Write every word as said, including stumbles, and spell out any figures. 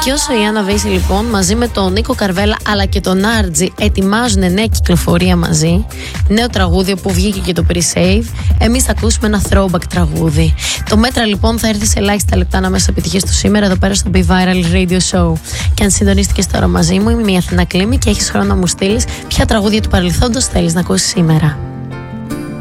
Φιόσο, η Άννα Βέιση λοιπόν μαζί με τον Νίκο Καρβέλα αλλά και τον Άρτζι ετοιμάζουν νέα κυκλοφορία μαζί. Νέο τραγούδι που βγήκε και το pre-save. Εμείς θα ακούσουμε ένα throwback τραγούδι. Το Μέτρα λοιπόν θα έρθει σε ελάχιστα λεπτά ανάμεσα επιτυχίες του σήμερα εδώ πέρα στο Be Viral Radio Show. Και αν συντονίστηκες τώρα μαζί μου, είμαι η Αθηνά Κλίμη και έχεις χρόνο να μου στείλεις ποια τραγούδια του παρελθόντος θέλεις να ακούσεις σήμερα.